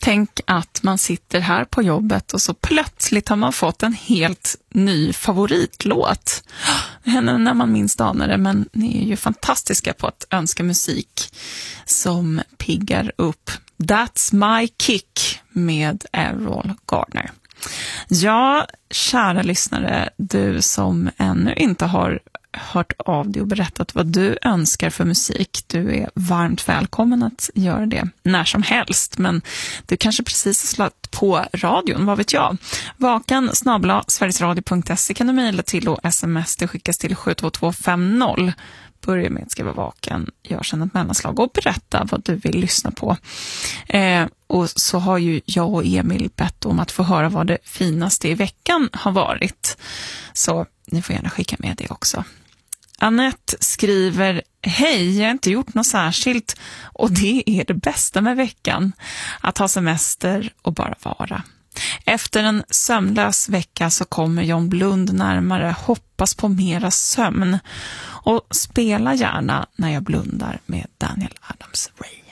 Tänk att man sitter här på jobbet och så plötsligt har man fått en helt ny favoritlåt. Det händer när man minst anar det, men ni är ju fantastiska på att önska musik som piggar upp. That's My Kick med Errol Garner. Ja, kära lyssnare, du som ännu inte har hört av dig och berättat vad du önskar för musik. Du är varmt välkommen att göra det när som helst, men du kanske precis har slagit på radion, vad vet jag. vakan@sverigesradio.se kan du mejla till och sms det skickas till 72250. Börja med att skriva vaken, gör sedan ett mellanslag och berätta vad du vill lyssna på. Och så har ju jag och Emil bett om att få höra vad det finaste i veckan har varit. Så ni får gärna skicka med det också. Annette skriver: hej, jag har inte gjort något särskilt och det är det bästa med veckan. Att ha semester och bara vara. Efter en sömnlös vecka så kommer John Blund närmare, hoppas på mera sömn och spela gärna när jag blundar med Daniel Adams-Ray.